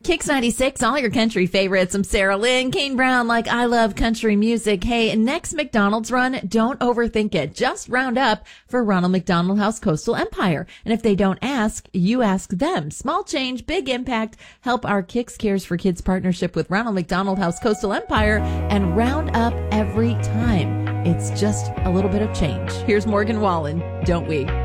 Kicks 96, all your country favorites. I'm Sarah Lynn, Kane Brown, like I love country music. Hey, next McDonald's run, don't overthink it. Just round up for Ronald McDonald House Coastal Empire. And if they don't ask, you ask them. Small change, big impact. Help our Kicks Cares for Kids partnership with Ronald McDonald House Coastal Empire and round up every time. It's just a little bit of change. Here's Morgan Wallen, don't we?